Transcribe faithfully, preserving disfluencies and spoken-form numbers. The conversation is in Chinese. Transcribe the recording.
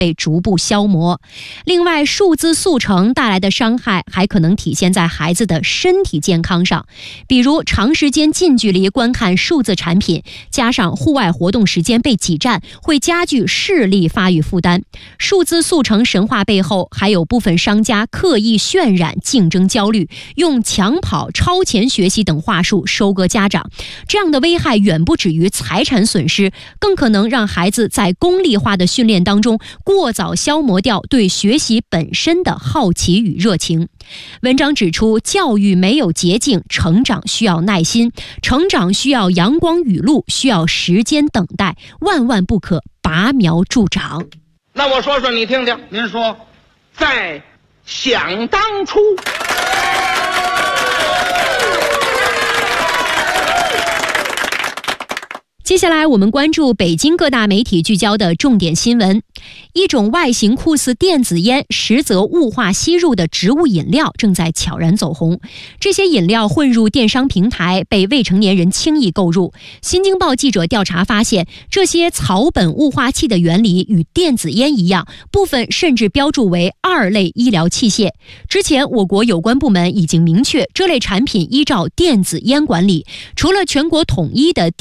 被逐步消磨。另外，数字速成带来的伤害还可能体现在孩子的身体健康上，比如长时间近距离观看数字产品，加上户外活动时间被挤占，会加剧视力发育负担。数字速成神话背后，还有部分商家刻意渲染竞争焦虑，用抢跑、超前学习等话术收割家长。这样的危害远不止于财产损失，更可能让孩子在功利化的训练当中过早消磨掉对学习本身的好奇与热情。文章指出，教育没有捷径，成长需要耐心，成长需要阳光雨露，需要时间等待，万万不可拔苗助长。 那我说说你听听，您说，在想当初， 接下来我们关注北京各大媒体聚焦的重点新闻。一种外形酷似电子烟，实则雾化吸入的植物饮料正在悄然走红。这些饮料混入电商平台，被未成年人轻易购入。新京报记者调查发现，这些草本雾化器的原理与电子烟一样，部分甚至标注为二类医疗器械。之前我国有关部门已经明确，这类产品依照电子烟管理，除了全国统一的